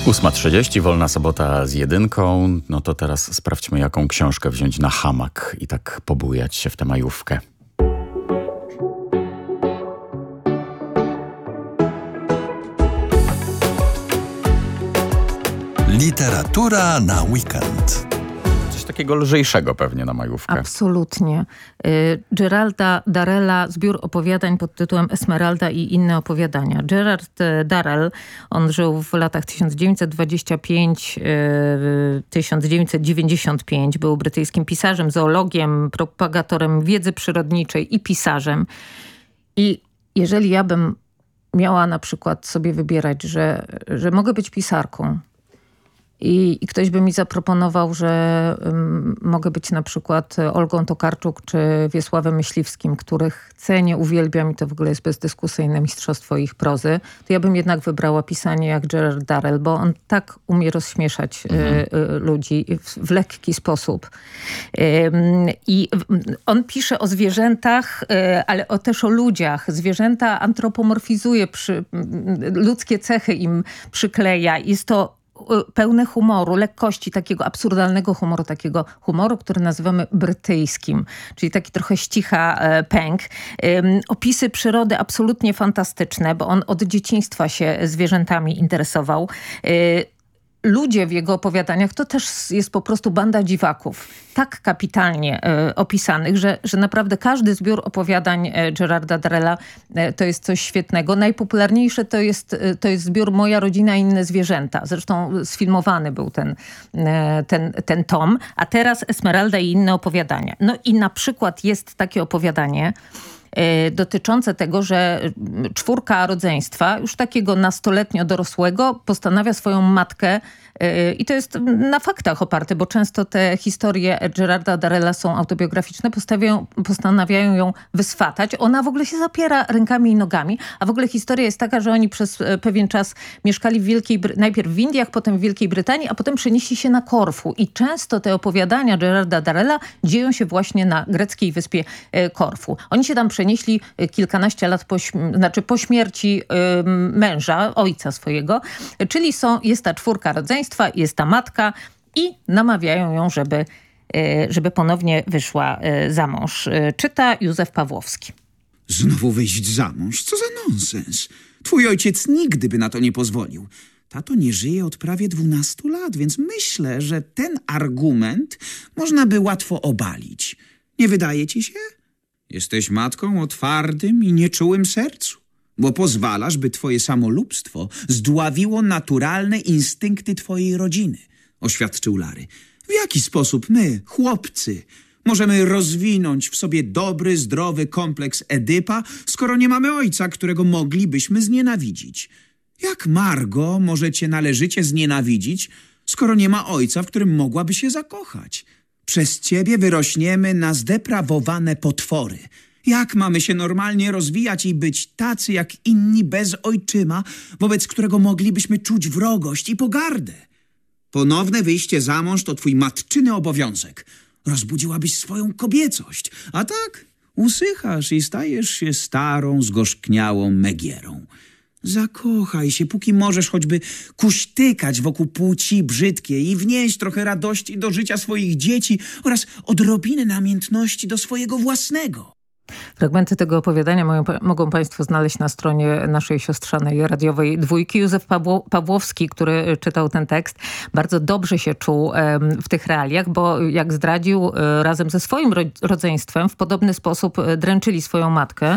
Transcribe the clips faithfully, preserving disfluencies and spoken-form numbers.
ósma trzydzieści, wolna sobota z jedynką. No to teraz sprawdźmy, jaką książkę wziąć na hamak i tak pobujać się w tę majówkę. Literatura na weekend. Coś takiego lżejszego pewnie na majówkę. Absolutnie. Geralda Darrella, zbiór opowiadań pod tytułem Esmeralda i inne opowiadania. Gerard Darrell, on żył w latach tysiąc dziewięćset dwudziestym piątym do tysiąc dziewięćset dziewięćdziesiątego piątego. Był brytyjskim pisarzem, zoologiem, propagatorem wiedzy przyrodniczej i pisarzem. I jeżeli ja bym miała na przykład sobie wybierać, że, że mogę być pisarką, I, I ktoś by mi zaproponował, że um, mogę być na przykład Olgą Tokarczuk czy Wiesławem Myśliwskim, których cenię, uwielbiam i to w ogóle jest bezdyskusyjne mistrzostwo ich prozy, to ja bym jednak wybrała pisanie jak Gerard Darrell, bo on tak umie rozśmieszać mhm. y, y, ludzi w, w lekki sposób. Y, I on pisze o zwierzętach, y, ale o, też o ludziach. Zwierzęta antropomorfizuje, przy, ludzkie cechy im przykleja. Jest to pełne humoru, lekkości, takiego absurdalnego humoru, takiego humoru, który nazywamy brytyjskim, czyli taki trochę ścicha e, pęk. Ym, opisy przyrody absolutnie fantastyczne, bo on od dzieciństwa się zwierzętami interesował. Y, Ludzie w jego opowiadaniach to też jest po prostu banda dziwaków. Tak kapitalnie e, opisanych, że, że naprawdę każdy zbiór opowiadań e, Gerarda Darrella e, to jest coś świetnego. Najpopularniejsze to jest, e, to jest zbiór Moja rodzina i inne zwierzęta. Zresztą sfilmowany był ten, e, ten, ten tom. A teraz Esmeralda i inne opowiadania. No i na przykład jest takie opowiadanie dotyczące tego, że czwórka rodzeństwa, już takiego nastoletnio dorosłego, postanawia swoją matkę, i to jest na faktach oparte, bo często te historie Gerarda Darrella są autobiograficzne, postanawiają, postanawiają ją wyswatać. Ona w ogóle się zapiera rękami i nogami, a w ogóle historia jest taka, że oni przez pewien czas mieszkali w Wielkiej, najpierw w Indiach, potem w Wielkiej Brytanii, a potem przenieśli się na Korfu. I często te opowiadania Gerarda Darrella dzieją się właśnie na greckiej wyspie Korfu. Oni się tam przenieśli kilkanaście lat po, znaczy po śmierci y, męża, ojca swojego, czyli są, jest ta czwórka rodzeństwa, jest ta matka i namawiają ją, żeby, y, żeby ponownie wyszła y, za mąż. Y, czyta Józef Pawłowski. Znowu wyjść za mąż? Co za nonsens. Twój ojciec nigdy by na to nie pozwolił. Tato nie żyje od prawie dwunastu lat, więc myślę, że ten argument można by łatwo obalić. Nie wydaje ci się? Jesteś matką o twardym i nieczułym sercu, bo pozwalasz, by twoje samolubstwo zdławiło naturalne instynkty twojej rodziny, oświadczył Larry. W jaki sposób my, chłopcy, możemy rozwinąć w sobie dobry, zdrowy kompleks Edypa, skoro nie mamy ojca, którego moglibyśmy znienawidzić? Jak Margo może cię należycie znienawidzić, skoro nie ma ojca, w którym mogłaby się zakochać? Przez ciebie wyrośniemy na zdeprawowane potwory. Jak mamy się normalnie rozwijać i być tacy jak inni bez ojczyma, wobec którego moglibyśmy czuć wrogość i pogardę? Ponowne wyjście za mąż to twój matczyny obowiązek. Rozbudziłabyś swoją kobiecość, a tak usychasz i stajesz się starą, zgorzkniałą Megierą. Zakochaj się, póki możesz choćby kuśtykać wokół płci brzydkiej i wnieść trochę radości do życia swoich dzieci oraz odrobinę namiętności do swojego własnego. Fragmenty tego opowiadania moją, mogą państwo znaleźć na stronie naszej siostrzanej radiowej Dwójki. Józef Pawło, Pawłowski, który czytał ten tekst, bardzo dobrze się czuł w tych realiach, bo jak zdradził, razem ze swoim rodzeństwem w podobny sposób dręczyli swoją matkę.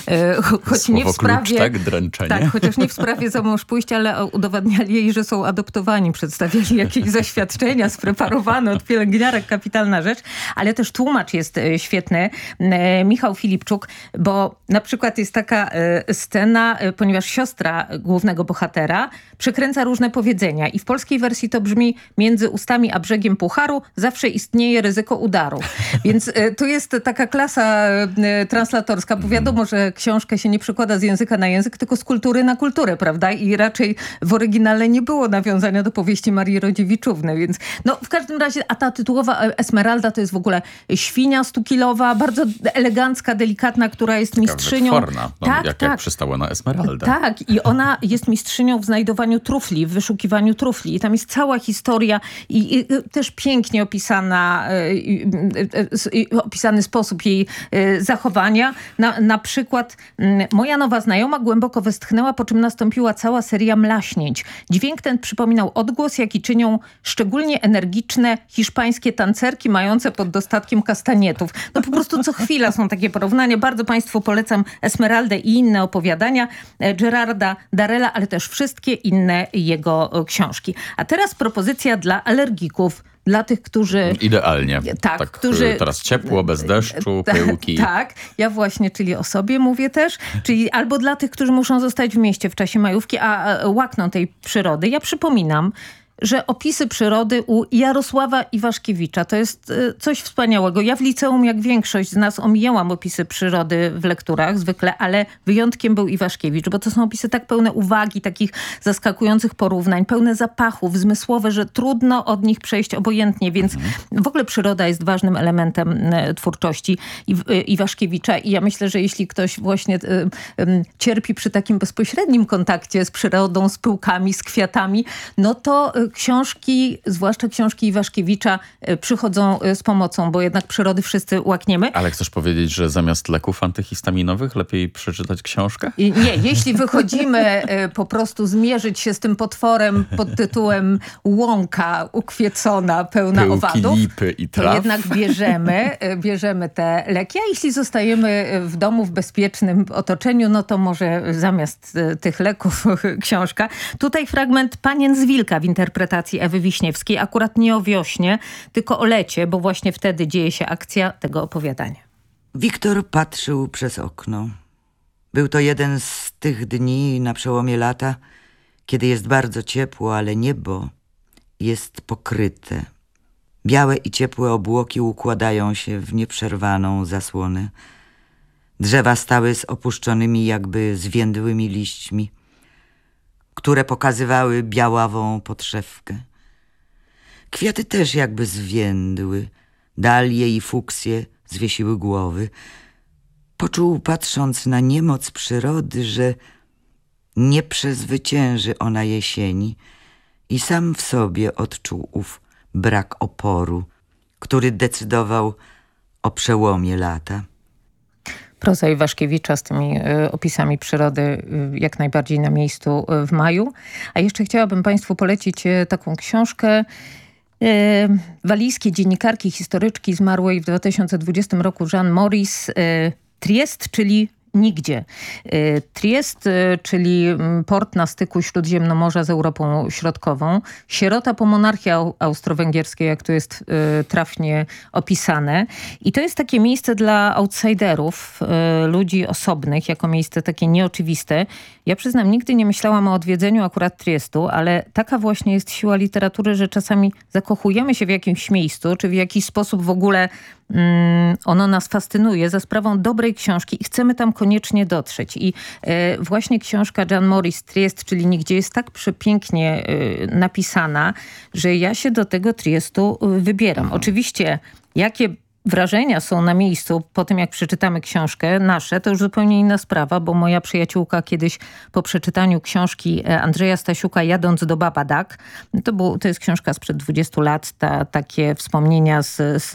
Choć Słowo nie w sprawie, klucz, tak? Dręczenie. Tak, chociaż nie w sprawie za mąż pójścia, ale udowadniali jej, że są adoptowani. Przedstawiali jakieś zaświadczenia spreparowane od pielęgniarek, kapitalna rzecz. Ale też tłumacz jest świetny. Michał Filipczuk, bo na przykład jest taka y, scena, y, ponieważ siostra głównego bohatera przekręca różne powiedzenia i w polskiej wersji to brzmi: między ustami a brzegiem pucharu zawsze istnieje ryzyko udaru. Więc y, tu jest taka klasa y, translatorska, bo wiadomo, że książkę się nie przekłada z języka na język, tylko z kultury na kulturę, prawda? I raczej w oryginale nie było nawiązania do powieści Marii Rodziewiczówny, więc no w każdym razie, a ta tytułowa Esmeralda to jest w ogóle świnia stukilowa, bardzo elegancka, taka delikatna, która jest mistrzynią. Wytworna, no, tak, jak, tak. jak przystało na Esmeraldę. Tak, i ona jest mistrzynią w znajdowaniu trufli, w wyszukiwaniu trufli. I tam jest cała historia i, i też pięknie opisana, i, i, opisany sposób jej zachowania. Na, na przykład moja nowa znajoma głęboko westchnęła, po czym nastąpiła cała seria mlaśnięć. Dźwięk ten przypominał odgłos, jaki czynią szczególnie energiczne hiszpańskie tancerki mające pod dostatkiem kastanietów. No po prostu co chwila są takie porównania. Bardzo Państwu polecam Esmeraldę i inne opowiadania Gerarda Darrella, ale też wszystkie inne jego książki. A teraz propozycja dla alergików. Dla tych, którzy... Idealnie. Tak, tak którzy... Teraz ciepło, bez deszczu, pyłki. Tak, ja właśnie, czyli o sobie mówię też. Czyli albo dla tych, którzy muszą zostać w mieście w czasie majówki, a łakną tej przyrody. Ja przypominam, że opisy przyrody u Jarosława Iwaszkiewicza to jest coś wspaniałego. Ja w liceum, jak większość z nas, omijałam opisy przyrody w lekturach zwykle, ale wyjątkiem był Iwaszkiewicz, bo to są opisy tak pełne uwagi, takich zaskakujących porównań, pełne zapachów, zmysłowe, że trudno od nich przejść obojętnie, więc mhm. w ogóle przyroda jest ważnym elementem twórczości Iwaszkiewicza i ja myślę, że jeśli ktoś właśnie cierpi przy takim bezpośrednim kontakcie z przyrodą, z pyłkami, z kwiatami, no to książki, zwłaszcza książki Iwaszkiewicza, przychodzą z pomocą, bo jednak przyrody wszyscy łakniemy. Ale chcesz powiedzieć, że zamiast leków antyhistaminowych lepiej przeczytać książkę? Nie, jeśli wychodzimy po prostu zmierzyć się z tym potworem pod tytułem łąka ukwiecona, pełna Pyłki, owadów, lipy i traw. to jednak bierzemy, bierzemy te leki. A jeśli zostajemy w domu, w bezpiecznym otoczeniu, no to może zamiast tych leków książka. Tutaj fragment Panien z Wilka w interpretacji Ewy Wiśniewskiej, akurat nie o wiośnie, tylko o lecie, bo właśnie wtedy dzieje się akcja tego opowiadania. Wiktor patrzył przez okno. Był to jeden z tych dni na przełomie lata, kiedy jest bardzo ciepło, ale niebo jest pokryte. Białe i ciepłe obłoki układają się w nieprzerwaną zasłonę. Drzewa stały z opuszczonymi, jakby zwiędłymi liśćmi, które pokazywały białawą podszewkę. Kwiaty też jakby zwiędły, dalie i fuksje zwiesiły głowy. Poczuł, patrząc na niemoc przyrody, że nie przezwycięży ona jesieni i sam w sobie odczuł ów brak oporu, który decydował o przełomie lata. Proza Iwaszkiewicza z tymi y, opisami przyrody y, jak najbardziej na miejscu y, w maju. A jeszcze chciałabym Państwu polecić y, taką książkę y, walijskiej dziennikarki, historyczki zmarłej w dwa tysiące dwudziestym roku Jean Morris, y, Triest, czyli Nigdzie. Triest, czyli port na styku Śródziemnomorza z Europą Środkową. Sierota po monarchii austro-węgierskiej, jak to jest trafnie opisane. I to jest takie miejsce dla outsiderów, ludzi osobnych, jako miejsce takie nieoczywiste. Ja przyznam, nigdy nie myślałam o odwiedzeniu akurat Triestu, ale taka właśnie jest siła literatury, że czasami zakochujemy się w jakimś miejscu, czy w jakiś sposób w ogóle mm, ono nas fascynuje za sprawą dobrej książki i chcemy tam koniecznie dotrzeć. I e, właśnie książka Jean Morris Triest, czyli Nigdzie, jest tak przepięknie e, napisana, że ja się do tego Triestu wybieram. Oczywiście, jakie wrażenia są na miejscu po tym, jak przeczytamy książkę nasze, to już zupełnie inna sprawa, bo moja przyjaciółka kiedyś po przeczytaniu książki Andrzeja Stasiuka Jadąc do Babadak, to, był, to jest książka sprzed dwudziestu lat, ta, takie wspomnienia z, z,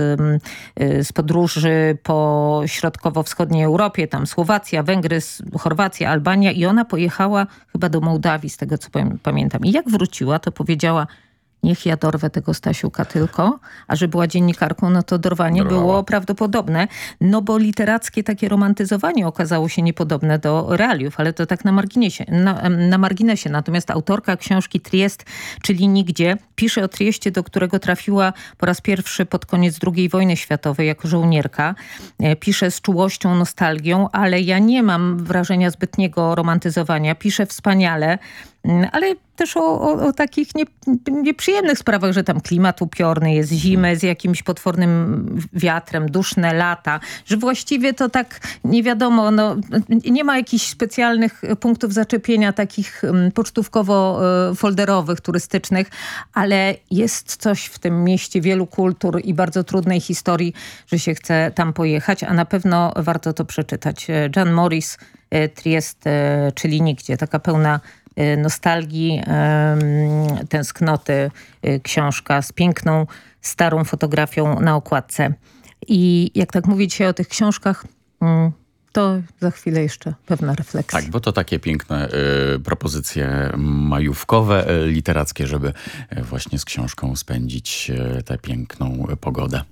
z podróży po środkowo-wschodniej Europie, tam Słowacja, Węgry, Chorwacja, Albania i ona pojechała chyba do Mołdawii, z tego co pamiętam. I jak wróciła, to powiedziała: niech ja dorwę tego Stasiuka tylko, a że była dziennikarką, no to dorwanie Dorwała. było prawdopodobne, no bo literackie takie romantyzowanie okazało się niepodobne do realiów, ale to tak na marginesie. Na, na marginesie. Natomiast autorka książki Triest, czyli Nigdzie, pisze o Trieście, do którego trafiła po raz pierwszy pod koniec drugiej wojny światowej jako żołnierka. Pisze z czułością, nostalgią, ale ja nie mam wrażenia zbytniego romantyzowania. Pisze wspaniale, ale też o, o, o takich nie, nieprzyjemnych sprawach, że tam klimat upiorny, jest zimę z jakimś potwornym wiatrem, duszne lata, że właściwie to tak nie wiadomo, no, nie ma jakichś specjalnych punktów zaczepienia takich pocztówkowo-folderowych, turystycznych, ale ale jest coś w tym mieście wielu kultur i bardzo trudnej historii, że się chce tam pojechać, a na pewno warto to przeczytać. Jan Morris, Triest, czyli nigdzie. Taka pełna nostalgii, tęsknoty książka z piękną, starą fotografią na okładce. I jak tak mówię dzisiaj o tych książkach, to za chwilę jeszcze pewna refleksja. Tak, bo to takie piękne y, propozycje majówkowe, y, literackie, żeby y, właśnie z książką spędzić y, tę piękną y, pogodę.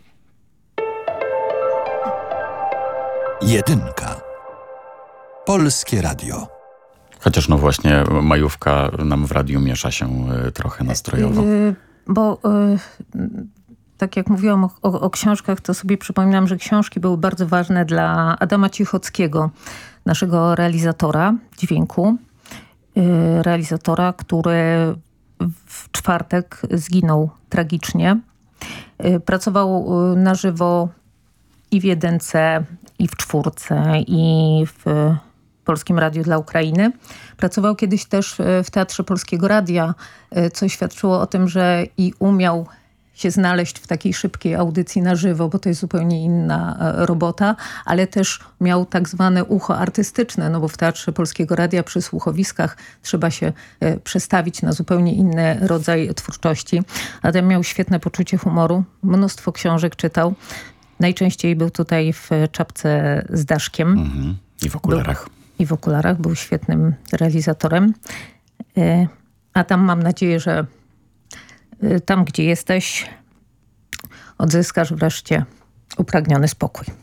Jedynka. Polskie Radio. Chociaż no właśnie majówka nam w radiu miesza się y, trochę nastrojowo. Y, bo y, tak jak mówiłam o, o, o książkach, to sobie przypominam, że książki były bardzo ważne dla Adama Cichockiego, naszego realizatora dźwięku. Y, realizatora, który w czwartek zginął tragicznie. Y, pracował na żywo i w jedynce, i w czwórce, i w Polskim Radiu dla Ukrainy. Pracował kiedyś też w Teatrze Polskiego Radia, co świadczyło o tym, że i umiał się znaleźć w takiej szybkiej audycji na żywo, bo to jest zupełnie inna robota, ale też miał tak zwane ucho artystyczne, no bo w Teatrze Polskiego Radia przy słuchowiskach trzeba się przestawić na zupełnie inny rodzaj twórczości. Adam miał świetne poczucie humoru, mnóstwo książek czytał. Najczęściej był tutaj w czapce z daszkiem. Mhm. I w okularach. Był, I w okularach. Był świetnym realizatorem. A tam mam nadzieję, że tam, gdzie jesteś, odzyskasz wreszcie upragniony spokój.